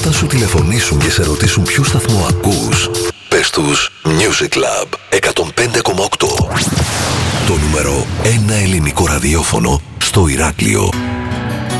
Όταν σου τηλεφωνήσουν και σε ρωτήσουν ποιο σταθμό ακούς, πες τους Music Club 105,8. Το νούμερο 1 ελληνικό ραδιόφωνο στο Ηράκλειο.